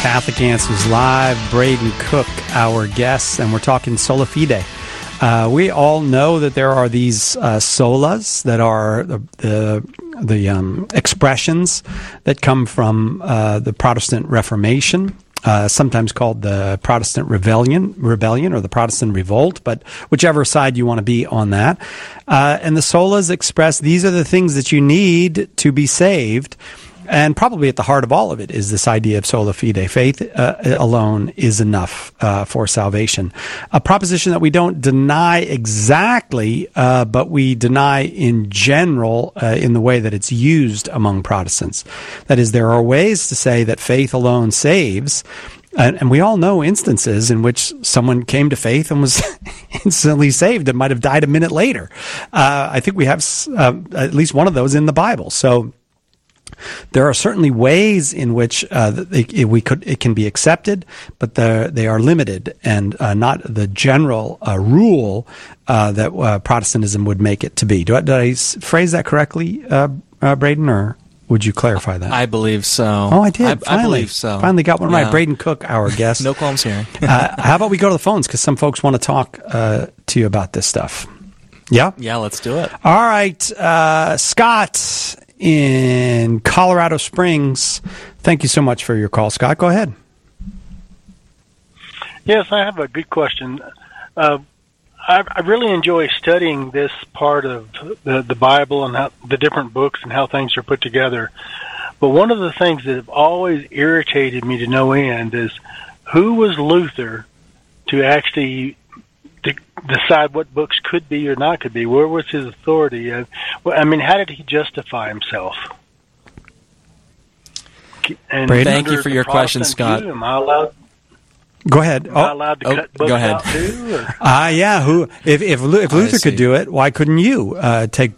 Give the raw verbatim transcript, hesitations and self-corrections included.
Catholic Answers Live. Braden Cook, our guest, and we're talking sola fide. Uh, we all know that there are these uh, solas that are the the, the um, expressions that come from uh, the Protestant Reformation. Uh, sometimes called the Protestant Rebellion, rebellion, or the Protestant Revolt, but whichever side you want to be on that. Uh, and the solas express these are the things that you need to be saved. And probably at the heart of all of it is this idea of sola fide. Faith uh, alone is enough uh, for salvation. A proposition that we don't deny exactly, uh, but we deny in general uh, in the way that it's used among Protestants. That is, there are ways to say that faith alone saves. And, and we all know instances in which someone came to faith and was instantly saved and might have died a minute later. Uh, I think we have uh, at least one of those in the Bible. So there are certainly ways in which uh, it, it, we could it can be accepted, but they are limited and uh, not the general uh, rule uh, that uh, Protestantism would make it to be. Do I, did I phrase that correctly, uh, uh, Braden, or would you clarify that? I believe so. Oh, I did. I, Finally, I believe so. Finally got one yeah. right. Braden Cook, our guest. No qualms here. uh, how about we go to the phones, because some folks want to talk uh, to you about this stuff. Yeah? Yeah, let's do it. All right. Uh, Scott in Colorado Springs. Thank you so much for your call, Scott. Go ahead. Yes, I have a good question. Uh, I, I really enjoy studying this part of the, the Bible and how, the different books and how things are put together. But one of the things that have always irritated me to no end is who was Luther to actually to decide what books could be or not could be? Where was his authority? Uh, I mean, how did he justify himself? And Thank you for your question, Scott. View, am I allowed? Go ahead. Am I allowed to oh, cut books go ahead. out too? Ah, uh, yeah. Who? If if, if Luther could do it, why couldn't you uh, take